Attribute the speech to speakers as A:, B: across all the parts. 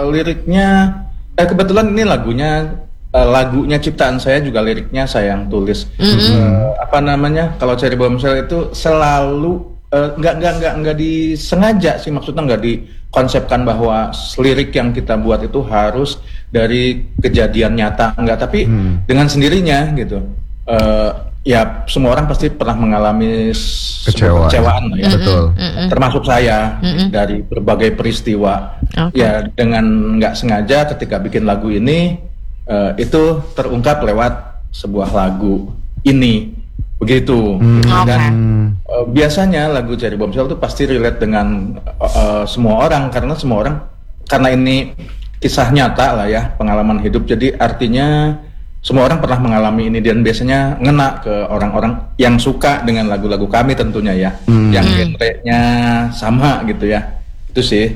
A: liriknya, kebetulan ini lagunya ciptaan saya juga liriknya saya yang tulis. Kalau Cherry Bombshell itu selalu nggak disengaja sih, maksudnya nggak dikonsepkan bahwa lirik yang kita buat itu harus dari kejadian nyata, tapi dengan sendirinya gitu. Ya semua orang pasti pernah mengalami kecewaan ya.
B: Betul.
A: Termasuk saya dari berbagai peristiwa. Ya dengan nggak sengaja ketika bikin lagu ini itu terungkap lewat sebuah lagu ini begitu. Dan biasanya lagu Cherry Bombshell itu pasti relate dengan semua orang karena ini kisah nyata lah ya, pengalaman hidup. Jadi artinya semua orang pernah mengalami ini dan biasanya ngena ke orang-orang yang suka dengan lagu-lagu kami tentunya ya, yang genre-nya sama gitu ya. Itu sih.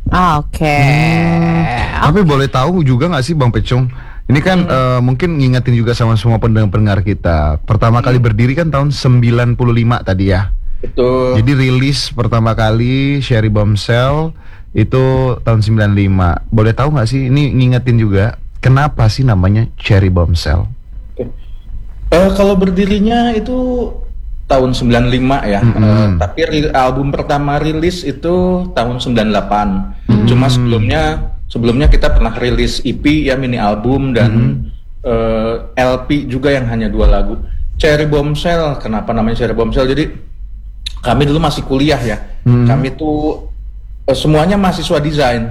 B: Tapi boleh tahu juga nggak sih Bang Pecung? Ini kan mungkin ngingetin juga sama semua pendengar kita. Pertama kali berdiri kan tahun 95 tadi ya.
A: Betul.
B: Jadi rilis pertama kali Cherry Bombshell itu tahun 95. Boleh tahu nggak sih? Ini ngingetin juga. Kenapa sih namanya Cherry Bombshell?
A: Kalau berdirinya itu tahun 95 ya, tapi album pertama rilis itu tahun 98. Cuma sebelumnya kita pernah rilis EP ya, mini album dan LP juga yang hanya 2 lagu. Cherry Bombshell, kenapa namanya Cherry Bombshell? Jadi kami dulu masih kuliah ya, kami tuh semuanya mahasiswa desain.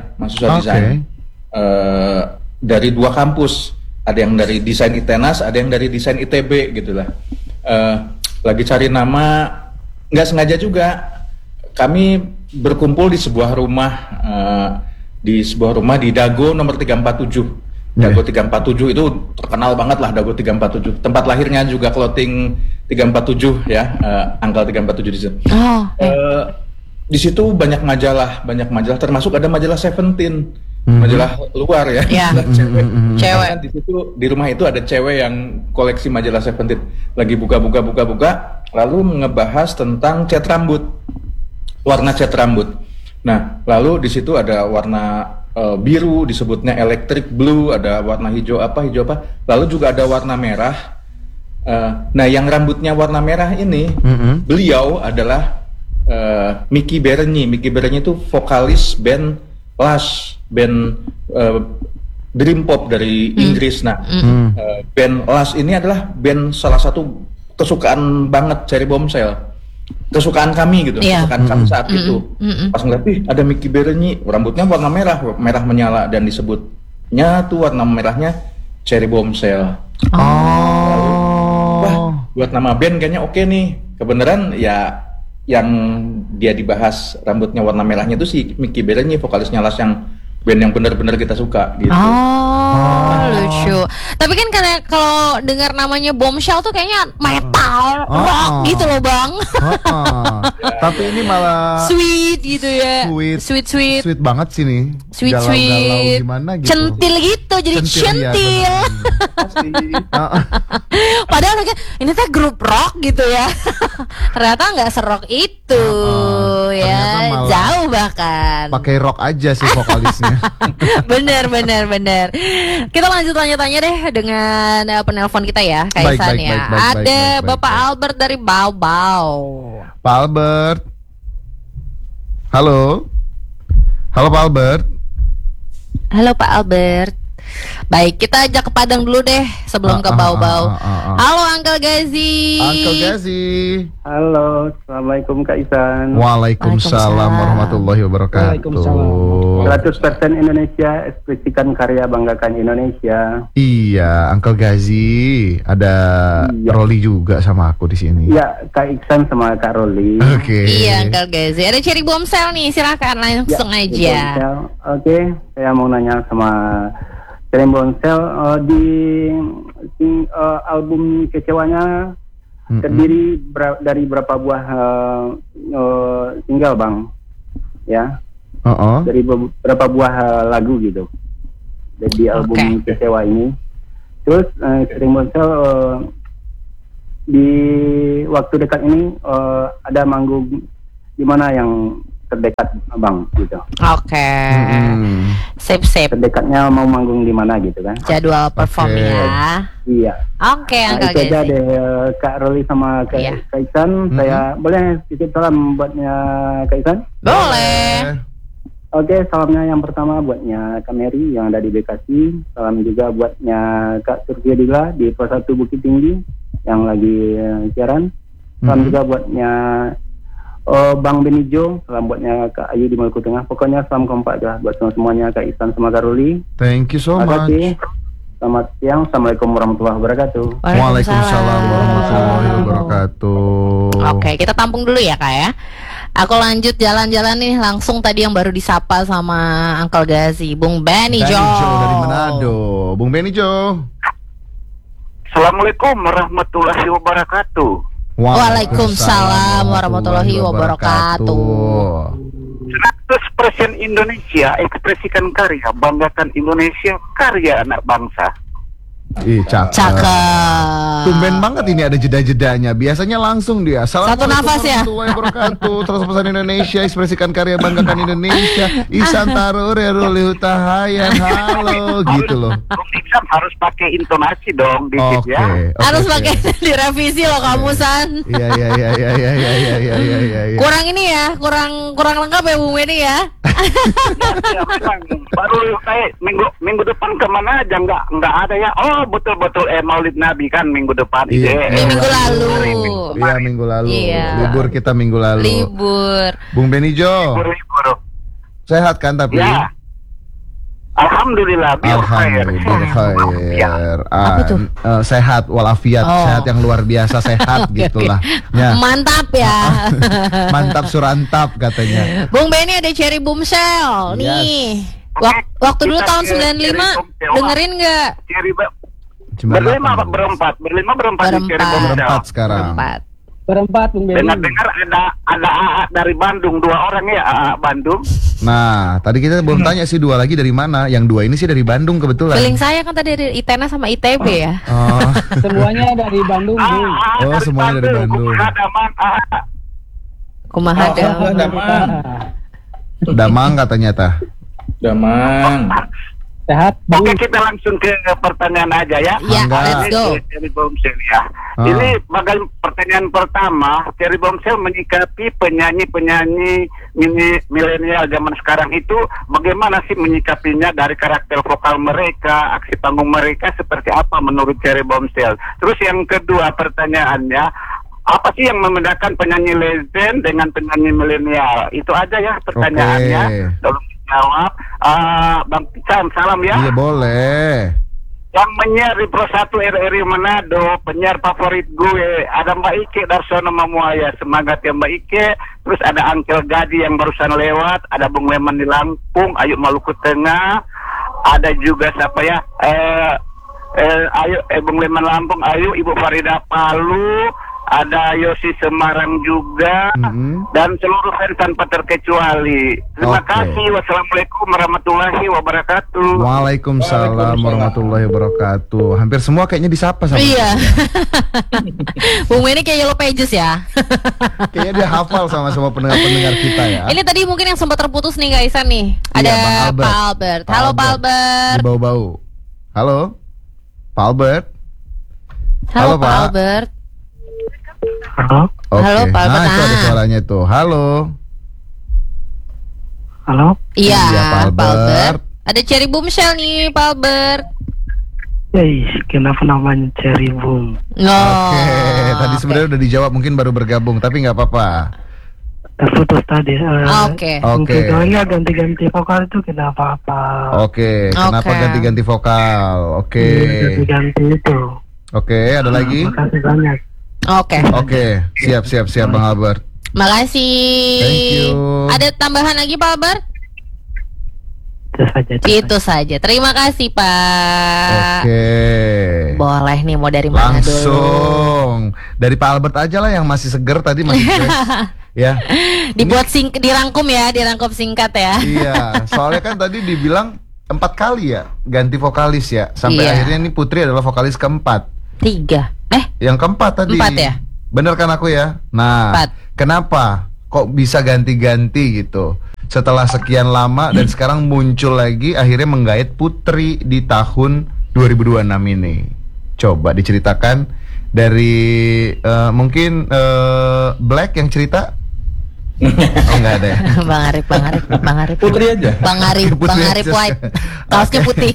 A: Dari 2 kampus, ada yang dari desain ITENAS, ada yang dari desain ITB gitulah. Lagi cari nama, nggak sengaja juga kami berkumpul di sebuah rumah di Dago nomor 347. Dago 347 itu terkenal banget lah, Dago 347. Tempat lahirnya juga clothing 347 ya, angka 347 di situ. Di situ banyak majalah termasuk ada majalah Seventeen. Majalah luar ya, cewek. Di situ di rumah itu ada cewek yang koleksi majalah Seventeen, lagi buka, lalu ngebahas tentang cat rambut, warna cat rambut. Nah, lalu di situ ada warna biru, disebutnya electric blue, ada warna hijau apa, lalu juga ada warna merah. Nah, yang rambutnya warna merah ini, beliau adalah Mickey Berenyi. Mickey Berenyi itu vokalis band Lush, band Dream Pop dari Inggris. Nah, band Lush ini adalah band salah satu kesukaan banget Cherry Bombshell, kesukaan kami gitu, kesukaan kami saat itu. Pas ngeliat, ada Mickey Berenyi, rambutnya warna merah menyala, dan disebutnya tuh warna merahnya Cherry Bombshell. Wah, buat nama band kayaknya oke nih. Kebenaran ya, yang dia dibahas rambutnya warna merahnya itu si Mickey Berenyi, vokalisnya Lush, yang band yang benar-benar kita suka gitu.
C: Lucu. Tapi kan karena kalau dengar namanya Bombshell tuh kayaknya metal, rock gitu loh Bang.
B: Tapi ini malah
C: sweet gitu ya.
B: Sweet banget sih nih.
C: Sweet.
B: Gimana gitu.
C: Centil gitu, jadi centil. Padahal ini teh grup rock gitu ya. Ternyata nggak serok itu ya, jauh bahkan.
B: Pakai rock aja sih vokalisnya.
C: Bener. Kita lanjut tanya-tanya deh dengan penelpon kita ya, Kaisan ya. Ada Bapak Albert dari Bau.
B: Pak Albert. Halo Pak Albert.
C: Halo Pak Albert. Baik, kita ajak ke Padang dulu deh sebelum ke Bau-Bau. Halo Uncle Gazi.
D: Halo, assalamualaikum Kak Isan.
B: Waalaikumsalam warahmatullahi wabarakatuh.
D: 100% Indonesia, ekspresikan karya, banggakan Indonesia.
B: Iya, Uncle Gazi. Ada Rolly juga sama aku di sini.
D: Iya, Kak Iksan sama Kak Rolly.
B: Oke.
C: Iya, Uncle Gazi. Ada Cherry Bombshell nih, silakan langsung aja.
D: Oke, saya mau nanya sama Cherry Bombshell, di album Kecewanya terdiri dari berapa buah single Bang? Ya. Dari berapa buah lagu gitu. Di album Kecewa ini. Terus Cherry Bombshell di waktu dekat ini ada manggung di mana yang terdekat abang gitu.
C: Oke. Sip.
D: Terdekatnya mau manggung di mana gitu kan?
C: Jadwal perform ya.
D: Iya.
C: Oke, Uncle
D: itu aja
C: Gazi.
D: deh Kak Roli sama Kak Isan. Saya boleh titip salam buatnya Kak Isan?
C: Boleh.
D: Oke, salamnya yang pertama buatnya Kak Mary yang ada di Bekasi. Salam juga buatnya Kak Surya Dila di Pos 1 Bukit Tinggi yang lagi siaran. Salam juga buatnya Bang Benijo. Salam buatnya Kak Ayu di Maluku Tengah. Pokoknya salam kompak dah buat semuanya Kak Isan sama Kak Ruli.
B: Thank you so much.
D: Selamat siang. Assalamualaikum warahmatullahi wabarakatuh.
B: Waalaikumsalam warahmatullahi wabarakatuh.
C: Oke, kita tampung dulu ya Kak ya. Aku lanjut jalan-jalan nih langsung tadi yang baru disapa sama Uncle Gazi, Bung Benijo.
B: Benijo dari Manado. Bung Benijo.
E: Assalamualaikum warahmatullahi wabarakatuh.
C: Waalaikumsalam warahmatullahi wabarakatuh.
E: 100% Indonesia, ekspresikan karya, banggakan Indonesia, karya anak bangsa.
C: Cakep.
B: Tumben banget ini ada jeda-jedanya. Biasanya langsung dia.
C: Satu nafas ya.
B: Wabarakatuh. 100% Indonesia, ekspresikan karya, banggakan Indonesia. Isan Tarure Ruli Hutahayan. Halo, gitu loh.
E: Harus pakai intonasi dong dikit ya.
C: Harus pakai direvisi loh kamu San.
B: Iya.
C: Kurang ini ya, kurang lengkap ya Bung Beni ya.
E: Baru kayak minggu depan kemana aja nggak ada ya. Oh betul Maulid Nabi kan minggu depan.
C: Minggu lalu.
B: Iya minggu lalu. Libur kita minggu lalu.
C: Libur.
B: Bung Benijo.
E: Libur.
B: Sehat kan tapi?
E: Ya. Alhamdulillah.
B: Khair. Sehat walafiat, sehat yang luar biasa, sehat gitulah. Ya.
C: Mantap ya.
B: Mantap surantap katanya.
C: Bung Beni ada Cherry Boomshell nih. Waktu dulu tahun 95 dengerin nggak?
E: Berlima berempat
B: sekarang.
D: Berempat Bung Beni.
E: Dengar ada AA dari Bandung, 2 orang ya, AA Bandung.
B: Nah, tadi kita belum tanya sih 2 lagi dari mana. Yang 2 ini sih dari Bandung kebetulan.
C: Feeling saya kan tadi dari ITENA sama ITB ya.
B: Oh.
D: Semuanya dari Bandung.
B: Oh, semuanya dari Bandung.
C: Kumaha
B: Damang katanya tah.
A: Damang.
D: Sehat.
E: Oke, kita langsung ke pertanyaan aja ya.
C: Ya, let's go.
E: Cherry Boomshell ya. Ini bagian pertanyaan pertama, Cherry Boomshell menyikapi penyanyi milenial zaman sekarang itu bagaimana sih menyikapinya dari karakter vokal mereka, aksi panggung mereka seperti apa menurut Cherry Boomshell. Terus yang kedua pertanyaannya, apa sih yang membedakan penyanyi legend dengan penyanyi milenial? Itu aja ya pertanyaannya. Tolong jawab. Bang Pican, salam ya.
B: Iya boleh.
E: Yang menyiar di Pro 1 RRI Manado, penyiar favorit gue, ada Mbak Ike Darsono Mamuaya, semangat ya Mbak Ike. Terus ada Uncle Gazi yang barusan lewat, ada Bung Leman di Lampung, Ayu Maluku Tengah, ada juga siapa ya? Bung Leman Lampung, Ayu, Ibu Farida Palu, ada Yosi Semarang juga, dan seluruh fans tanpa terkecuali. Terima kasih. Wassalamualaikum warahmatullahi wabarakatuh.
B: Waalaikumsalam warahmatullahi wabarakatuh. Hampir semua kayaknya disapa sama.
C: Iya. Bung Beni kayak Yellow Pages ya.
B: Kayaknya dia hafal sama semua pendengar-pendengar kita ya.
C: Ini tadi mungkin yang sempat terputus nih Kak Isan nih. Ada
B: Bang Albert.
C: Pak Albert. Halo Pak Albert.
B: Di bau-bau. Halo Pak Albert.
C: Halo Pak Albert.
D: Halo.
C: Halo Pak Albert.
B: Nah, itu ada suaranya tuh. Halo.
D: Halo.
C: Iya,
B: Pak Albert.
C: Ada Cherry Boomshell nih Pak Albert.
D: Kenapa namanya Cherry Boom?
B: Oke, tadi sebenarnya udah dijawab, mungkin baru bergabung, tapi nggak apa-apa.
D: Terputus tadi.
B: Oke.
D: Soalnya ganti-ganti vokal itu kenapa apa?
B: Oke. Kenapa ganti-ganti vokal? Oke.
D: Ganti-ganti itu.
B: Oke, ada lagi?
D: Makasih banyak.
C: Oke.
B: Siap Bang Albert.
C: Makasih.
B: Thank you.
C: Ada tambahan lagi Pak Albert? Itu saja. Terima kasih Pak.
B: Oke.
C: Boleh nih, mau dari mana dulu?
B: Langsung dari Pak Albert aja lah yang masih seger tadi, masih fresh. Ya.
C: Dibuat dirangkum singkat ya.
B: Iya, soalnya kan tadi dibilang 4 kali ya ganti vokalis ya. Sampai akhirnya ini Putri adalah vokalis keempat.
C: 3.
B: Yang keempat tadi.
C: 4 ya?
B: Bener kan aku ya? Nah,
C: 4.
B: Kenapa? kok bisa ganti-ganti gitu. Setelah sekian lama dan sekarang muncul lagi akhirnya menggait Putri di tahun 2026 ini. Coba diceritakan dari mungkin Black yang cerita. Oh nggak ada ya?
C: Bang Arif.
A: Putri aja.
C: Bang Arif White. Kaosnya putih.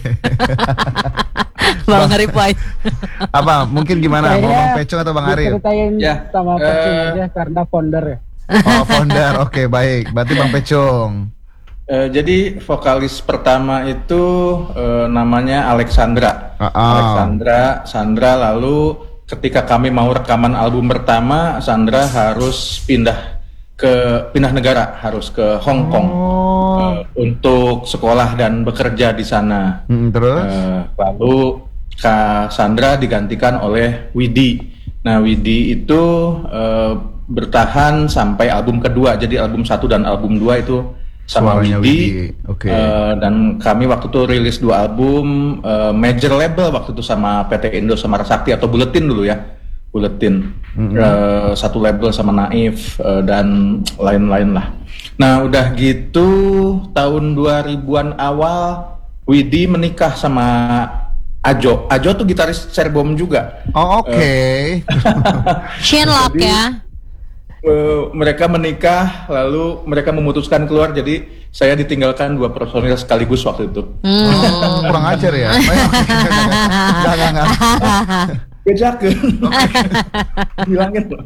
C: Bang Arif White.
B: Apa? Mungkin gimana? Mau Bang Pecong atau Bang Arif?
F: Ceritain sama Pecong aja karena founder ya.
B: Oh founder, oke baik. Berarti Bang Pecong.
A: Jadi vokalis pertama itu namanya Alexandra. Sandra. Lalu ketika kami mau rekaman album pertama, Sandra harus pindah negara, harus ke Hong Kong untuk sekolah dan bekerja di sana.
B: Terus?
A: Lalu Kak Sandra digantikan oleh Widi. Nah Widi itu bertahan sampai album kedua, jadi album 1 dan album 2 itu sama Widi. Okay. Dan kami waktu itu rilis 2 album major label waktu itu sama PT Indo sama Rasakti atau Buletin dulu ya, Buletin. 1 label sama Naif dan lain-lain lah. Nah udah gitu tahun 2000-an awal Widi menikah sama Ajo tuh gitaris Cerbom juga.
B: Oh oke.
C: Shenlock ya.
A: Mereka menikah, lalu mereka memutuskan keluar, jadi saya ditinggalkan 2 personil sekaligus waktu itu.
B: Kurang ajar ya. Enggak.
A: Bejakeun. Bilangin loh.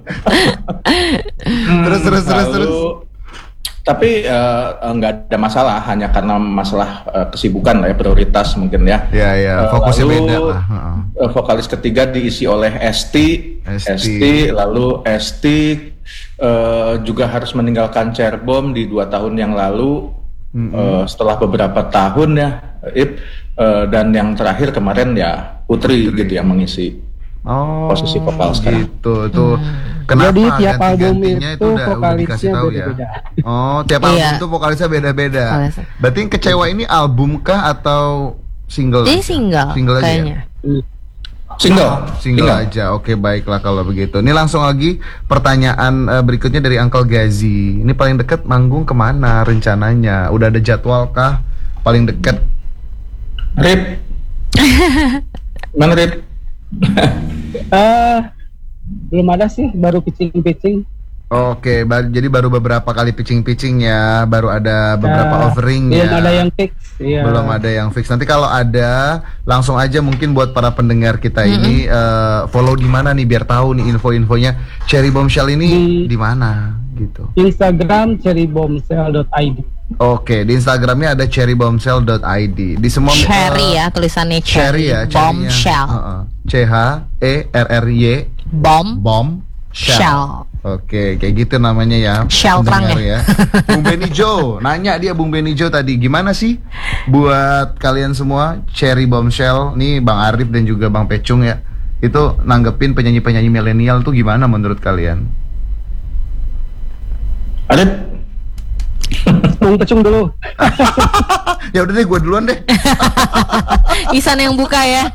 B: Terus.
A: Tapi nggak ada masalah, hanya karena masalah kesibukan lah ya, prioritas mungkin ya.
B: Iya, fokusnya beda lah.
A: Vokalis ketiga diisi oleh Esti. Lalu Esti juga harus meninggalkan Cerbom di 2 tahun yang lalu. Setelah beberapa tahun ya, dan yang terakhir kemarin ya Putri gitu yang mengisi posisi vokal sekarang.
B: Gitu tuh. Kenapa
F: jadi tiap album
B: itu udah dikasih tahu
F: beda-beda.
B: Ya? Oh, tiap album itu vokalisnya beda-beda. Berarti yang Kecewa ini album kah atau single?
C: Ini single
B: aja
C: kayaknya.
B: Ya? Single aja. Oke, baiklah kalau begitu. Ini langsung lagi pertanyaan berikutnya dari Uncle Gazi. Ini paling dekat manggung kemana rencananya? Udah ada jadwal kah? Paling dekat?
A: Rip. Mana Rip?
F: Belum ada sih, baru pitching.
B: Oke, jadi baru beberapa kali pitching ya, baru ada beberapa offering ya.
F: Belum ada yang fix. Iya.
B: Belum ada yang fix. Nanti kalau ada, langsung aja mungkin buat para pendengar kita ini follow di mana nih biar tahu nih info-infonya. Cherry Bombshell ini di mana gitu.
F: Instagram cherrybombshell.id.
B: Oke, di Instagramnya ada cherrybombshell.id. Di semua
C: Cherry ya, tulisannya Cherry
B: ya,
C: Bombshell.
B: CHERRY Bombshell. Oke, kayak gitu namanya ya.
C: Shell terang
B: ya. Bung Benny Joe, nanya dia Bung Benny Joe tadi, gimana sih buat kalian semua Cherry Bombshell nih, Bang Arif dan juga Bang Pecung ya, itu nanggepin penyanyi-penyanyi milenial tuh gimana menurut kalian?
A: Arif?
F: Bung Pecung dulu.
B: Ya udah deh, gue duluan deh.
C: Isan yang buka ya.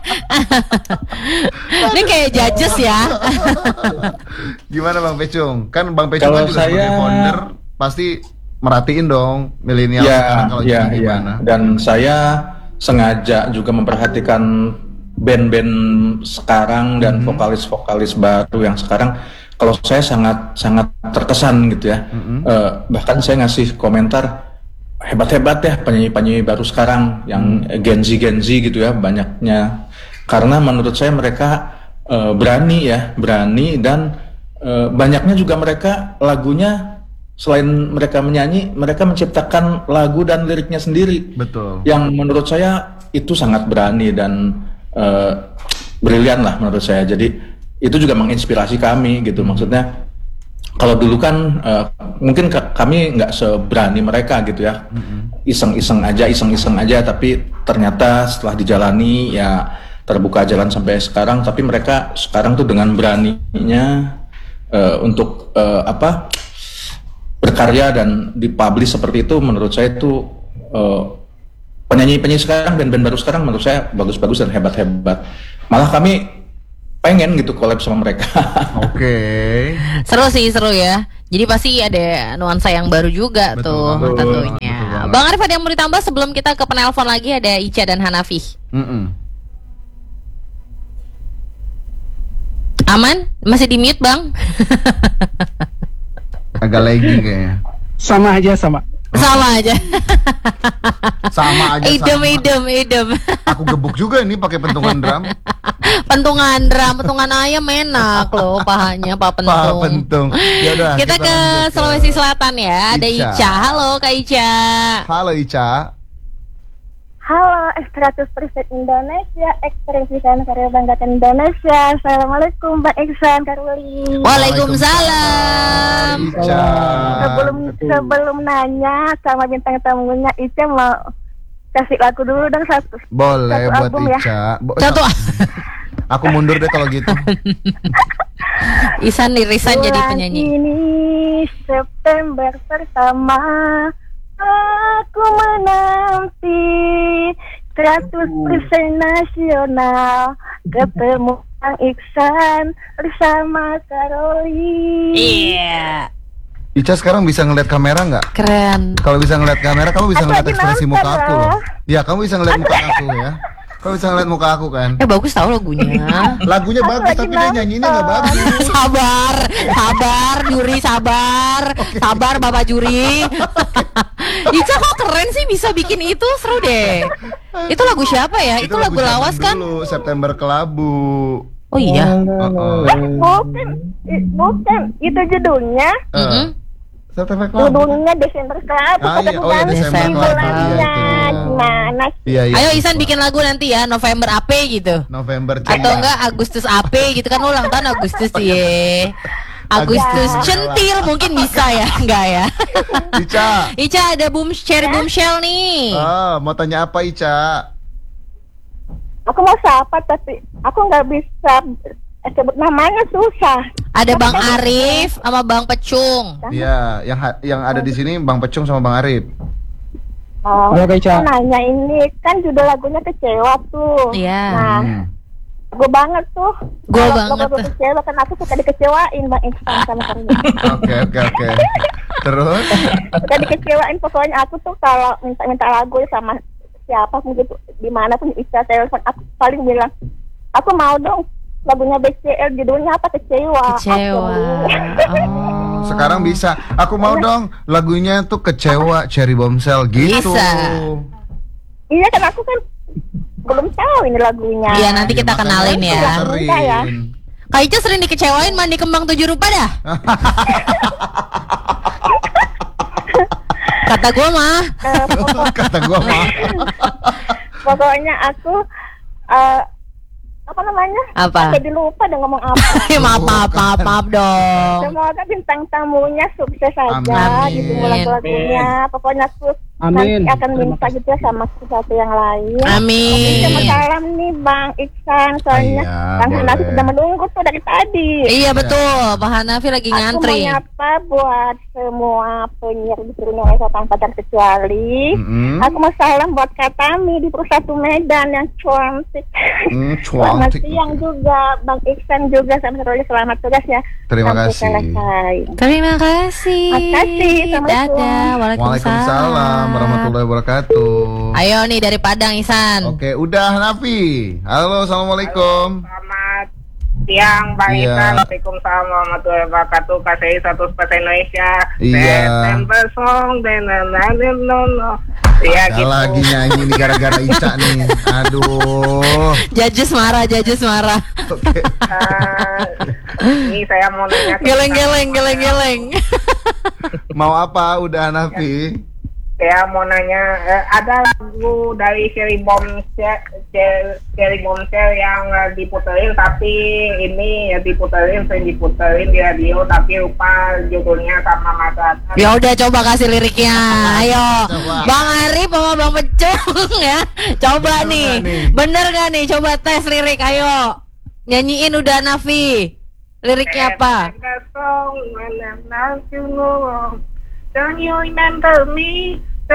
C: Ini kayak judges ya.
B: Gimana Bang Pecung? Kan Bang Pecung kan juga sebagai founder pasti merhatiin dong milenial sekarang kalau gimana.
A: Dan saya sengaja juga memperhatikan band-band sekarang dan vokalis-vokalis baru yang sekarang. Kalau saya sangat terkesan gitu ya. Bahkan saya ngasih komentar, hebat-hebat ya penyanyi-penyanyi baru sekarang yang Gen Z gitu ya banyaknya. Karena menurut saya mereka berani dan banyaknya juga mereka lagunya selain mereka menyanyi, mereka menciptakan lagu dan liriknya sendiri.
B: Betul.
A: Yang menurut saya itu sangat berani dan brilian lah menurut saya. Jadi itu juga menginspirasi kami gitu, maksudnya kalau dulu kan mungkin kami nggak seberani mereka gitu ya, iseng-iseng aja, tapi ternyata setelah dijalani ya terbuka jalan sampai sekarang. Tapi mereka sekarang tuh dengan beraninya untuk berkarya dan dipublish seperti itu, menurut saya itu penyanyi-penyanyi sekarang, band-band baru sekarang menurut saya bagus-bagus dan hebat-hebat. Malah kami pengen gitu collab sama mereka.
B: Oke.
C: Seru ya. Jadi pasti ada nuansa yang baru juga tuh tentunya. Betul. Bang Arif ada yang mau ditambah sebelum kita ke penelpon lagi, ada Ica dan Hanafi. Aman? Masih di mute Bang?
B: Agak lagi kayaknya.
F: Sama aja.
C: Sama aja. Idem.
B: Aku gebuk juga nih pakai pentungan drum.
C: Pentungan ayam enak loh pahanya, Pak Pentung.
B: Yaudah,
C: kita ke Sulawesi Selatan ya. Ada Ica. Halo Kak Ica.
B: Halo Ica.
G: Halo, 100% Indonesia, ekspresikan karya banggakan Indonesia. Assalamualaikum Mbak Iksan, Karuli.
C: Waalaikumsalam.
B: Ica.
G: Sebelum nanya sama bintang tamunya, Ica mau kasih lagu dulu dong satu.
B: Boleh buat Ica.
C: Satu.
B: Aku mundur deh kalau gitu.
C: Isan irisan jadi penyanyi.
G: Ini September pertama, aku menanti 100% nasional, ketemu Bang Iksan bersama Karoli.
C: Iya.
B: Ica sekarang bisa ngeliat kamera nggak?
C: Keren.
B: Kalau bisa ngeliat kamera, kamu bisa ngeliat ekspresi muka aku loh. Ya, kamu bisa ngeliat muka aku ya. Kamu bisa ngeliat muka aku kan?
C: Bagus tau lagunya.
B: Lagunya bagus tapi dia nyanyinya nggak bagus.
C: Sabar, juri sabar. Sabar Bapak juri. Ica kok keren sih bisa bikin itu, seru deh. Itu lagu siapa ya? Itu lagu lawas kan?
B: Dulu, September Kelabu.
C: Oh iya.
G: Bukan, itu judulnya.
B: September Kelabu.
G: Judulnya Desember Kelabu.
B: Oh iya, Desember Kelabu.
G: Gimana?
B: Iya.
C: Ayo Isan bikin lagu nanti ya, November AP gitu.
B: November
C: Atau enggak Agustus AP gitu kan, ulang tahun Agustus ya. Agustus centil mungkin bisa ya, enggak ya? Ica ada cherry boomshell nih.
B: Mau tanya apa Ica?
G: Aku mau sapa tapi aku nggak bisa sebut namanya, susah.
C: Ada Bang Arif sama Bang Pecung.
B: Iya, yang ada di sini Bang Pecung sama Bang Arif.
G: Oh, nanya ini kan judul lagunya Kecewa tuh.
C: Iya.
G: Nah, gue banget tuh.
C: Gue banget tuh.
G: Kecewa kan aku suka dikecewain Bang Iksan sama Karina.
B: Oke. Terus?
G: Suka dikecewain, pokoknya aku tuh kalau minta lagu sama siapa pun gitu, dimanapun bisa telepon aku paling bilang, aku mau dong lagunya BCL, judulnya apa? Kecewa.
B: Sekarang bisa. Aku mau dong lagunya tuh Kecewa Cherry Bombshell gitu.
C: Bisa.
G: Iya kan aku kan belum tahu ini lagunya.
C: Iya nanti kita kenalin ya. Kak Ica sering dikecewain mandi kembang 7 rupa dah. Kata gua mah.
G: Pokoknya aku apa namanya?
C: Apa?
G: Jadi lupa udah ngomong apa.
C: maaf dong.
G: Semoga bintang tamunya sukses saja gitu lagu-lagunya. Pokoknya aku nanti akan minta gitu sama sesuatu yang lain.
C: Amin.
G: Terima salam nih Bang Iksan, soalnya Bang Hanafi sudah menunggu tuh dari tadi.
C: Iya betul, Pak Hanafi lagi ngantri.
G: Aku mau nyapa buat semua penyiar di seluruh Indonesia tanpa terkecuali. Aku mau salam buat Katami di Pusat Medan yang cantik. Selamat siang juga Bang Iksan juga sama Roli, selamat tugas ya.
B: Terima kasih.
C: Terima kasih. Dadah. Waalaikumsalam
B: warahmatullahi wabarakatuh.
C: Ayo nih dari Padang Isan.
B: Oke, udah Nafi. Halo, assalamualaikum.
H: Selamat siang Bang Iksan. Waalaikumsalam warahmatullahi wabarakatuh. KCI 100% Indonesia. September song Iya gitu.
B: Lagi nyanyi nih gara-gara Ica nih. Aduh.
C: Judges marah.
B: Oke.
H: Ini saya mau nanya.
C: Geleng.
B: Mau apa? Udah Nafi?
H: Saya mau nanya, ada lagu dari Cherry Bombshell yang diputerin, tapi ini sering diputerin di radio, tapi lupa judulnya sama masyarakat.
C: Ya udah coba kasih liriknya, ayo. Bang Arif sama Bang Pecung ya, coba nih, bener gak nih? Coba tes lirik, ayo. Nyanyiin udah Nafi. Liriknya apa?
H: Don't you remember me?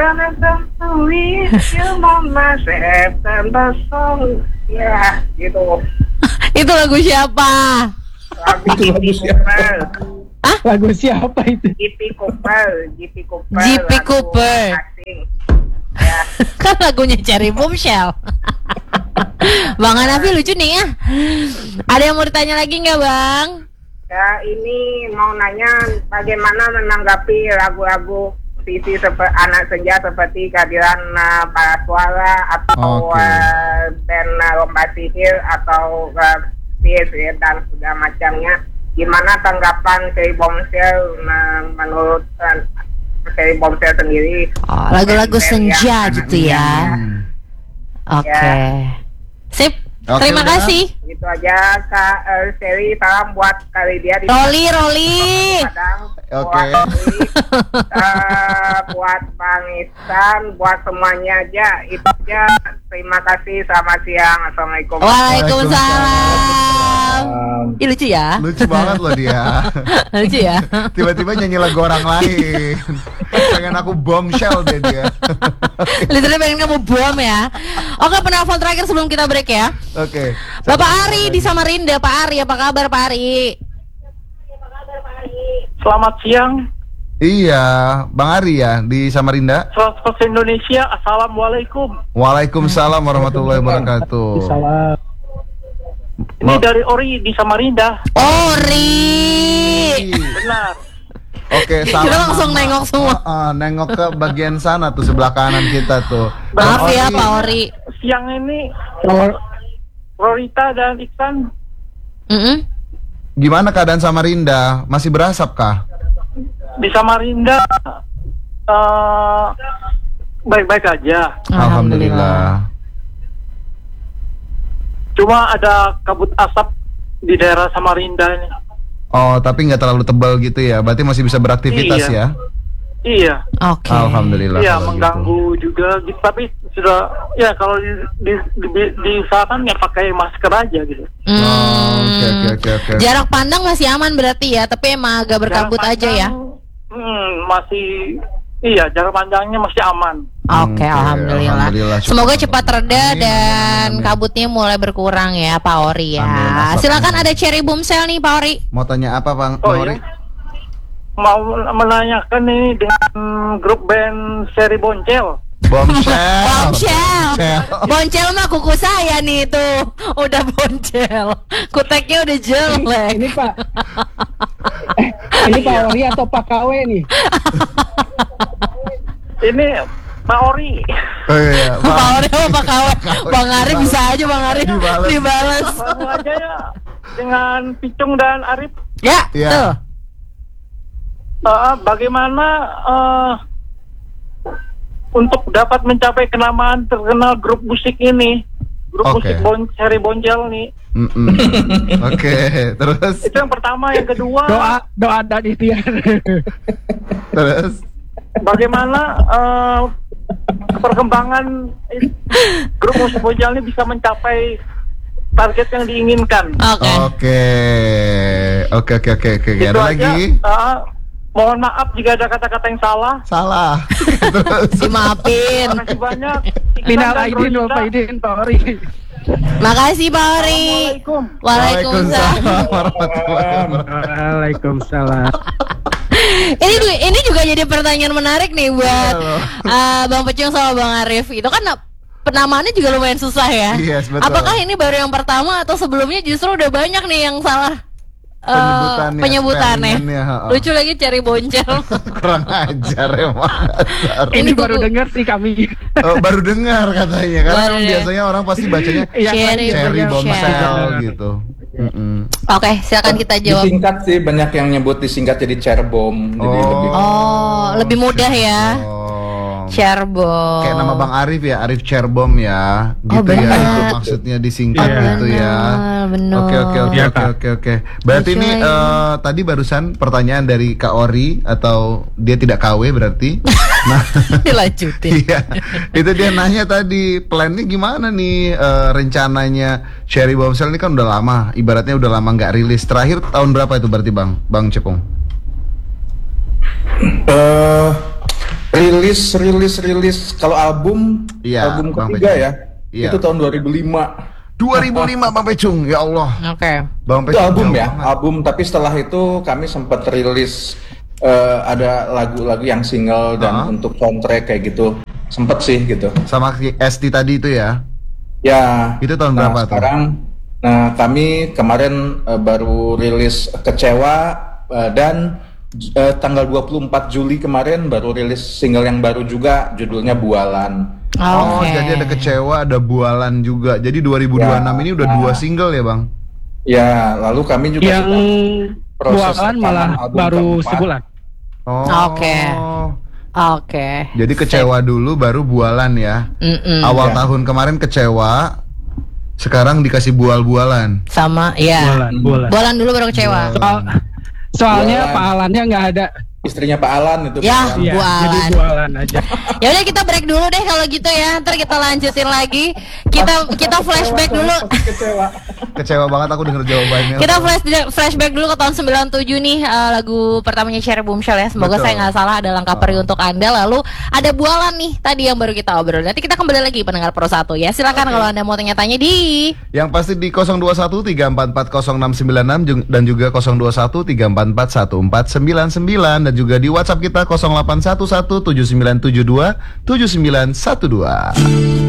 H: September song. Ya, gitu.
C: Itu lagu siapa?
H: Lagu siapa?
F: Lagu siapa itu?
H: GP Cooper.
C: GP
H: lagu
C: Cooper.
H: asing. Ya.
C: Kan lagunya Cherry Bombshell. Bang Hanafi lucu nih ya. Ada yang mau ditanya lagi nggak Bang?
H: Ya, ini mau nanya bagaimana menanggapi lagu-lagu TV anak senja seperti kehadiran para suara atau band lomba sihir atau PS dan segala macamnya. Gimana tanggapan Cherry Bombshell menurut Cherry Bombshell sendiri?
C: Lagu-lagu senja gitu ya. Oke. Sip. Terima kasih.
H: Itu aja Kak Cherry, salam buat kali dia di
C: Roli.
B: Oke.
H: Buat Bang Ihsan, buat semuanya aja. Itu aja. Terima kasih. Selamat siang. Assalamualaikum.
C: Waalaikumsalam. Ih, lucu ya?
B: Lucu banget loh dia.
C: Lucu ya?
B: Tiba-tiba nyanyi lagu orang lain. Pengen aku bombshell deh dia.
C: Literally pengen kamu bom ya. Oke, penelpon terakhir sebelum kita break ya.
B: Oke.
C: Bapak Ari di Samarinda. Pak Ari, apa kabar Pak Ari?
I: Selamat siang.
B: Iya, Bang Ari ya di Samarinda.
I: 100% Indonesia. Assalamualaikum.
B: Waalaikumsalam warahmatullahi wabarakatuh.
F: Salam.
I: Ini dari Ori di Samarinda.
C: Ori.
I: Benar.
B: Oke, salam.
C: Kita langsung nengok semua.
B: Nengok ke bagian sana tuh, sebelah kanan kita tuh.
C: Maaf ya Pak Ori.
I: Siang ini Rorita dan Iksan.
B: Gimana keadaan Samarinda? Masih berasap kah?
I: Di Samarinda baik-baik aja.
B: Alhamdulillah.
I: Cuma ada kabut asap di daerah Samarinda ini.
B: Oh, tapi nggak terlalu tebal gitu ya? Berarti masih bisa beraktivitas ya?
I: Iya.
C: Oke.
B: Alhamdulillah.
I: Iya, mengganggu juga gitu. Tapi sudah ya kalau diusahakan ya pakai masker aja gitu.
B: Oke.
C: Jarak pandang masih aman berarti ya, tapi emang agak berkabut aja ya.
I: Masih iya, jarak pandangnya masih aman.
C: Oke, alhamdulillah. Semoga cepat reda dan kabutnya mulai berkurang ya Pak Ori ya. Silakan, ada Cherry Bombshell nih Pak Ori.
B: Mau tanya apa Bang
I: Iya?
B: Ori?
I: Mau menanyakan ini dengan grup band Cherry Bombshell.
C: Boncel mah kuku saya nih itu. Udah boncel. Kuteknya udah jelek.
F: Ini Pak. Ini Pak Ori atau Pak KW nih?
I: Ini Pak Ori.
B: Oh iya,
C: Pak Ori sama Pak KW. Bang Ari bisa aja Bang Ari dibalas.
I: Langsung aja ya dengan Picung dan Arif.
C: Ya, tuh.
I: Bagaimana untuk dapat mencapai kenamaan terkenal grup musik ini, grup musik Cherry Bombshell nih.
B: Oke, terus?
I: Itu yang pertama, yang kedua
F: doa dan ikhtiar.
B: Terus?
I: Bagaimana perkembangan grup musik Bombshell ini bisa mencapai target yang diinginkan?
B: Oke. Ada lagi?
I: Mohon maaf jika ada kata-kata yang salah.
B: Terus
C: dimaafin.
I: Terima kasih banyak.
F: Minal aidin wal faidin Pak Ori.
C: Makasih Pak Ori.
F: Waalaikumsalam.
C: Ini juga jadi pertanyaan menarik nih buat Bang Pecung sama Bang Arif. Itu kan penamaannya juga lumayan susah ya.
B: Yes, betul.
C: Apakah ini baru yang pertama atau sebelumnya justru udah banyak nih yang salah penyebutannya. Lucu lagi Cherry Bombshell.
B: Kurang ajar emang.
F: Ini baru dengar sih kami.
B: Baru dengar katanya. Karena biasanya orang pasti bacanya Cherry Bombshell gitu.
C: Oke, silakan kita jawab.
A: Disingkat sih, banyak yang nyebut disingkat jadi Cerbom. Jadi
C: lebih mudah ya. Cerbom.
B: Kayak nama Bang Arif ya, Arif Cerbom ya. Gitu ya, itu maksudnya disingkat gitu ya. Oke. Berarti ini tadi barusan pertanyaan dari Kak Ori atau dia tidak KW berarti. Nah,
C: dilanjutin.
B: Iya. Itu dia nanya tadi, plannya gimana nih rencananya Cherry Bombshell ini kan udah lama, ibaratnya udah lama nggak rilis. Terakhir tahun berapa itu berarti Bang Cepung?
A: Rilis kalau album ketiga ya. Itu tahun 2005.
B: 2005 Bang Pecung, ya Allah.
C: Oke.
B: Bang
A: Itu
B: Pecung
A: album
B: jauh
A: ya,
B: banget.
A: album. Tapi setelah itu kami sempat rilis ada lagu-lagu yang single dan untuk soundtrack kayak gitu. Sempet sih gitu.
B: Sama ST tadi itu ya.
A: Ya.
B: Itu tahun berapa tuh?
A: Sekarang, kami kemarin baru rilis Kecewa dan tanggal 24 Juli kemarin baru rilis single yang baru juga, judulnya Bualan.
B: Oh, jadi ada Kecewa, ada Bualan juga. Jadi 2026 ini udah 2 single ya, Bang?
A: Ya, lalu kami juga
F: yang
A: proses
F: Bualan malah
A: album
F: baru
A: keempat.
F: sebulan.
C: Oke.
B: Jadi Kecewa dulu baru Bualan ya. Awal tahun kemarin Kecewa, sekarang dikasih Bual-bualan.
C: Sama, ya. Bualan dulu baru Kecewa.
F: Soalnya
A: Bualan.
F: Pak Alannya nggak ada.
A: Istrinya Pak Alan itu.
C: Ya,
A: Bualan.
F: Iya,
C: Bualan.
F: jadi Bualan aja.
C: Ya udah kita break dulu deh kalau gitu ya. Ntar kita lanjutin lagi. Kita flashback dulu.
B: Kecewa banget aku denger jawabannya.
C: Kita flashback dulu ke tahun 97 nih, lagu pertamanya Cherry Boomshell ya. Semoga
B: Betul.
C: saya nggak salah ada Langkah Perih untuk Anda. Lalu ada Bualan nih tadi yang baru kita obrol. Nanti kita kembali lagi pendengar Pro 1 ya. Silakan kalau Anda mau tanya-tanya di
B: Yang pasti di 021-344-0696 dan juga 021-344-1499 dan juga di WhatsApp kita 0811-7972-7912.